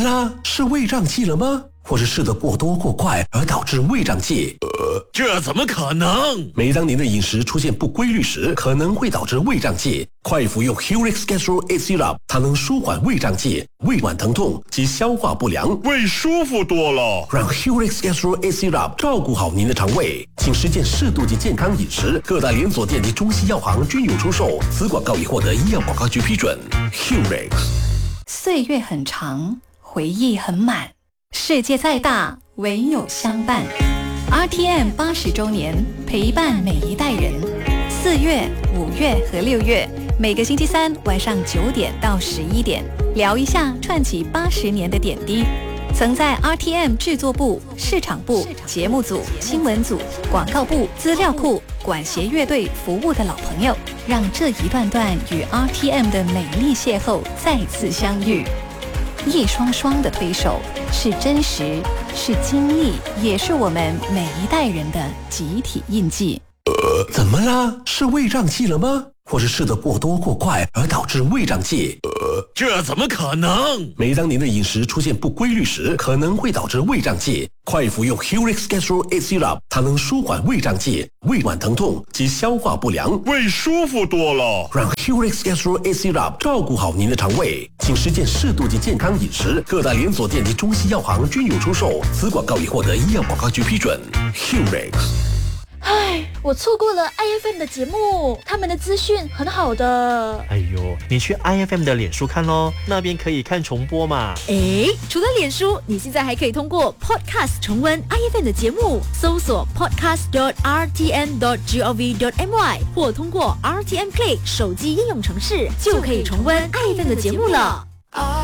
啦？是胃胀气了吗？或是吃得过多过快而导致胃胀气？ 这怎么可能？ 每当您的饮食出现不规律时，可能会导致胃胀气。快服用 Helix Gastro A Syrup， 它能舒缓胃胀气、胃脘疼痛及消化不良， 胃舒服多了。 让 Helix Gastro A Syrup 照顾好您的肠胃。请实践适度及健康饮食，各大连锁店及中西药行均有出售。此广告已获得医药广告局批准。Helix。 岁月很长，回忆很满，世界再大，唯有相伴。RTM 80周年，陪伴每一代人。4月、5月和6月，每个星期三晚上9点到11点，聊一下串起80年的点滴。曾在 RTM 制作部、市场部、节目组、新闻组、广告部、资料库、管弦乐队服务的老朋友，让这一段段与 RTM 的美丽邂逅再次相遇。一双双的推手，是真实，是经历，也是我们每一代人的集体印记。 怎么啦？是胃胀气了吗？或是吃得过多过快而导致胃胀气？ 这怎么可能？ 每当您的饮食出现不规律时，可能会导致胃胀气。快服用 Helix Gastro A Syrup， 它能舒缓胃胀气、胃脘疼痛及消化不良， 胃舒服多了。 让 Helix Gastro A Syrup 照顾好您的肠胃。请实践适度及健康饮食，各大连锁店及中西药行均有出售。此广告已获得医药广告局批准。Helix。 唉，我错过了 IFM 的节目，他们的资讯很好的。 哎呦，你去 IFM 的脸书看咯，那边可以看重播嘛。 诶，除了脸书，你现在还可以通过 Podcast 重温 IFM 的节目，搜索 podcast.rtn.gov.my 或通过 RTN Play 手机应用程式，就可以重温 IFM 的节目了。